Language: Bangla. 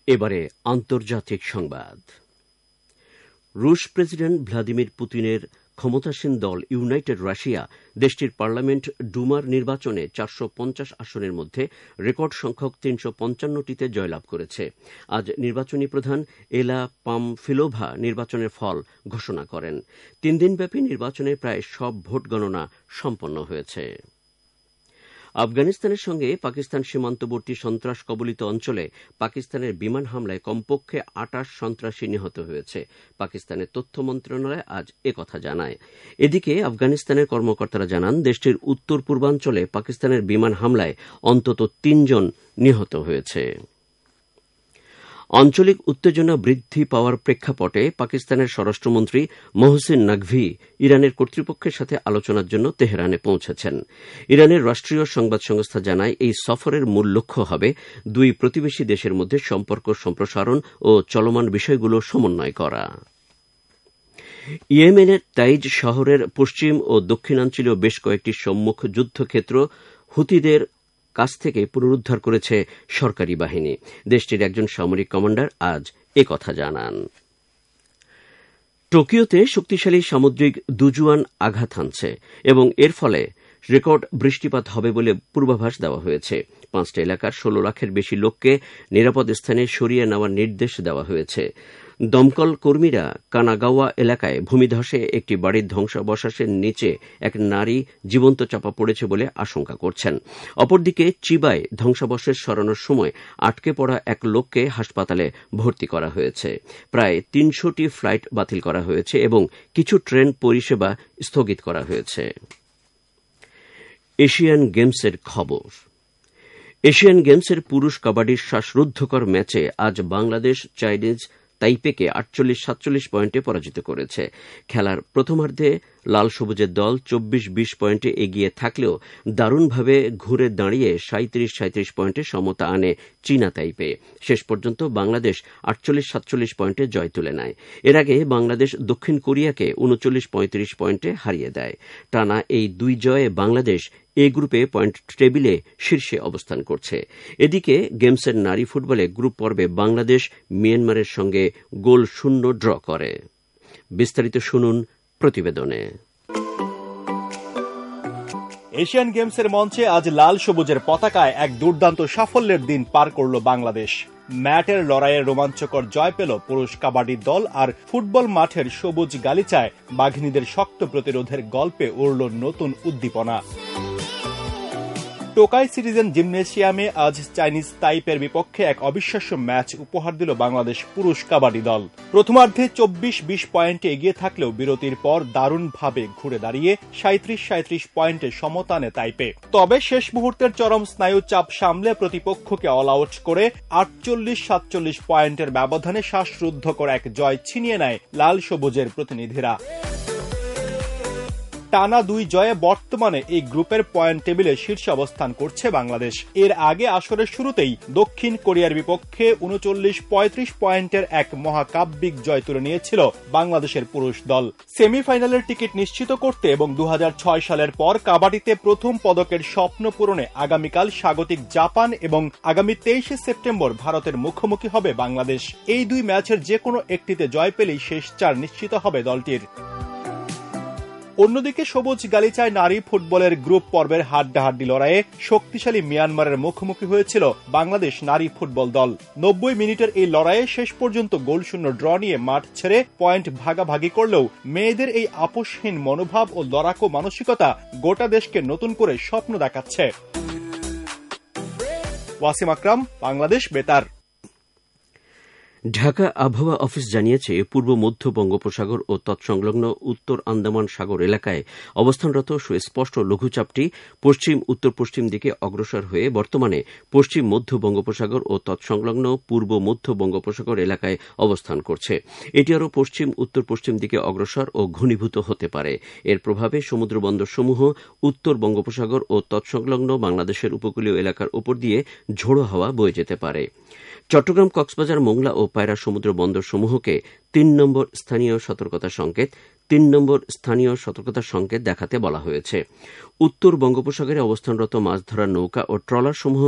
এবারে আন্তর্জাতিক সংবাদ। রুশ প্রেসিডেন্ট ভ্লাদিমির পুতিনের ক্ষমতাসীন দল ইউনাইটেড রাশিয়া দেশটির পার্লামেন্ট ডুমার নির্বাচনে 450 আসনের মধ্যে রেকর্ড সংখ্যক 355টিতে জয়লাভ করেছে। আজ নির্বাচনী প্রধান এলা পামফিলোভা নির্বাচনের ফল ঘোষণা করেন। 3 দিনব্যাপী নির্বাচনে প্রায় সব ভোট গণনা সম্পন্ন হয়েছে। আফগানিস্তানের সঙ্গে পাকিস্তান সীমান্তবর্তী সন্ত্রাস কবলিত অঞ্চলে পাকিস্তানের বিমান হামলায় কমপক্ষে 28 সন্ত্রাসী নিহত হয়েছে। পাকিস্তানের তথ্য মন্ত্রণালয় আজ একথা জানায়। এদিকে আফগানিস্তানের কর্মকর্তারা জানান, দেশটির উত্তর পূর্বাঞ্চলে পাকিস্তানের বিমান হামলায় অন্তত 3 জন নিহত হয়েছে। আঞ্চলিক উত্তেজনা বৃদ্ধি পাওয়ার প্রেক্ষাপটে পাকিস্তানের স্বরাষ্ট্রমন্ত্রী মোহসিন নাকভি ইরানের কর্তৃপক্ষের সাথে আলোচনার জন্য তেহরানে পৌঁছেছেন। ইরানের রাষ্ট্রীয় সংবাদ সংস্থা জানায়, এই সফরের মূল লক্ষ্য হবে দুই প্রতিবেশী দেশের মধ্যে সম্পর্ক সম্প্রসারণ ও চলমান বিষয়গুলো সমন্বয় করা। ইয়েমেনের তাইজ শহরের পশ্চিম ও দক্ষিণাঞ্চলীয় বেশ কয়েকটি সম্মুখ যুদ্ধক্ষেত্র হুতিদের কাছ থেকে পুনরুদ্ধার করেছে সরকারি বাহিনী। দেশটির একজন সামরিক কমান্ডার আজ একথা জানান। টোকিওতে শক্তিশালী সামুদ্রিক দুজুয়ান আঘাত হানছে এবং এর ফলে রেকর্ড বৃষ্টিপাত হবে বলে পূর্বাভাস দেওয়া হয়েছে। 5টি এলাকার 16 লাখের বেশি লোককে নিরাপদ স্থানে সরিয়ে নেওয়ার নির্দেশ দেওয়া হয়েছে। দমকল কর্মীরা কানাগাওয়া এলাকায় ভূমিধসে একটি বাড়ির ধ্বংসাবশেষের নিচে এক নারী জীবন্ত চাপা পড়েছে বলে আশঙ্কা করছেন। অপরদিকে চিবায় ধ্বংসাবশেষ সরানোর সময় আটকে পড়া এক লোককে হাসপাতালে ভর্তি করা হয়েছে। প্রায় 300টি ফ্লাইট বাতিল করা হয়েছে এবং কিছু ট্রেন পরিষেবা স্থগিত করা হয়েছে। এশিয়ান গেমসের খবর। এশিয়ান গেমসের পুরুষ কাবাডির শ্বাসরুদ্ধকর ম্যাচে আজ বাংলাদেশ চাইনিজ তাইপেকে 48-47 পয়েন্টে পরাজিত করেছে। খেলার প্রথমার্ধে লাল সবুজের দল 24-20 পয়েন্টে এগিয়ে থাকলেও দারুণভাবে ঘুরে দাঁড়িয়ে 37-37 পয়েন্টে সমতা আনে চীনা তাইপে। শেষ পর্যন্ত বাংলাদেশ 48-47 পয়েন্টে জয় তুলে নেয়। এর আগে বাংলাদেশ দক্ষিণ কোরিয়াকে 39-35 পয়েন্টে হারিয়ে দেয়। টানা এই 2 জয়ে বাংলাদেশ এ গ্রুপে পয়েন্ট টেবিলে শীর্ষে অবস্থান করছে। এদিকে গেমসের নারী ফুটবলে গ্রুপ পর্বে বাংলাদেশ মিয়ানমারের সঙ্গে 0-0 ড্র করে। বিস্তারিত শুনুন প্রতিবেদনে। এশিয়ান গেমসের মঞ্চে আজ লাল সবুজের পতাকায় এক দুর্দান্ত সাফল্যের দিন পার করল বাংলাদেশ। ম্যাটের লড়াইয়ের রোমাঞ্চকর জয় পেল পুরুষ কাবাডি দল, আর ফুটবল মাঠের সবুজ গালিচায় বাঘিনীদের শক্ত প্রতিরোধের গল্পে উড়ল নতুন উদ্দীপনা। টোকাই সিটিজেন জিমনেসিয়ামে আজ চাইনিজ তাইপের বিপক্ষে এক অবিশ্বাস্য ম্যাচ উপহার দিল বাংলাদেশ পুরুষ কাবাডি দল। প্রথমার্ধে 24-20 পয়েন্টে এগিয়ে থাকলেও বিরতির পর দারুণভাবে ঘুরে দাঁড়িয়ে 37-37 পয়েন্টে সমতা আনে তাইপে। তবে শেষ মুহূর্তের চরম স্নায়ু চাপ সামলে প্রতিপক্ষকে অল আউট করে 48-47 পয়েন্টের ব্যবধানে শ্বাসরুদ্ধকর এক জয় ছিনিয়ে নেয় লাল সবুজের প্রতিনিধিরা। টানা 2 জয়ে বর্তমানে এই গ্রুপের পয়েন্ট টেবিলে শীর্ষে অবস্থান করছে বাংলাদেশ। এর আগে আসরের শুরুতেই দক্ষিণ কোরিয়ার বিপক্ষে 39-35 পয়েন্টের এক মহাকাব্যিক জয় তুলে নিয়েছিল বাংলাদেশের পুরুষ দল। সেমিফাইনালের টিকিট নিশ্চিত করতে এবং 2006 সালের পর কাবাডিতে প্রথম পদকের স্বপ্ন পূরণে আগামীকাল স্বাগতিক জাপান এবং আগামী 23 সেপ্টেম্বর ভারতের মুখোমুখি হবে বাংলাদেশ। এই 2 ম্যাচের যে কোনো একটিতে জয় পেলেই শেষ 4 নিশ্চিত হবে দলটির। অন্যদিকে সবুজ গালিচায় নারী ফুটবলের গ্রুপ পর্বের হাড্ডাহাড্ডি লড়াইয়ে শক্তিশালী মিয়ানমারের মুখোমুখি হয়েছিল বাংলাদেশ নারী ফুটবল দল। 90 মিনিটের এই লড়াইয়ে শেষ পর্যন্ত 0-0 ড্র নিয়ে মাঠ ছেড়ে পয়েন্ট ভাগাভাগি করলেও মেয়েদের এই আপোষহীন মনোভাব ও লড়াকু মানসিকতা গোটা দেশকে নতুন করে স্বপ্ন দেখাচ্ছে। ওয়াসিম আকরাম, বাংলাদেশ বেতার। ঢাকা আবহাওয়া অফিস জানিয়েছে, পূর্ব মধ্য বঙ্গোপসাগর ও তৎসংলগ্ন উত্তর আন্দামান সাগর এলাকায় অবস্থানরত সুস্পষ্ট লঘুচাপটি পশ্চিম উত্তর পশ্চিম দিকে অগ্রসর হয়ে বর্তমানে পশ্চিম মধ্য বঙ্গোপসাগর ও তৎসংলগ্ন পূর্ব মধ্য বঙ্গোপসাগর এলাকায় অবস্থান করছে। এটি আরও পশ্চিম উত্তর পশ্চিম দিকে অগ্রসর ও ঘনীভূত হতে পারে। এর প্রভাবে সমুদ্রবন্দরসমূহ উত্তর বঙ্গোপসাগর ও তৎসংলগ্ন বাংলাদেশের উপকূলীয় এলাকার উপর দিয়ে ঝোড়ো হাওয়া বয়ে যেতে পারে। চট্টগ্রাম, কক্সবাজার, মোংলা ও পায়রা সমুদ্র বন্দরসমূহকে 3 নম্বর স্থানীয় সতর্কতা সংকেত দেখাতে বলা হয়েছে। উত্তর বঙ্গোপসাগরে অবস্থানরত মাছ ধরার নৌকা ও ট্রলারসমূহ